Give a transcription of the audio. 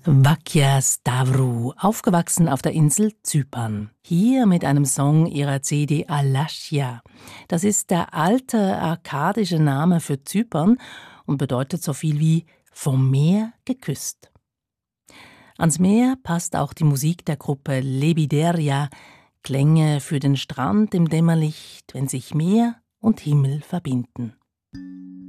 Vakia Stavru, aufgewachsen auf der Insel Zypern. Hier mit einem Song ihrer CD Alashia. Das ist der alte arkadische Name für Zypern und bedeutet so viel wie vom Meer geküsst. Ans Meer passt auch die Musik der Gruppe Lebideria, Klänge für den Strand im Dämmerlicht, wenn sich Meer und Himmel verbinden.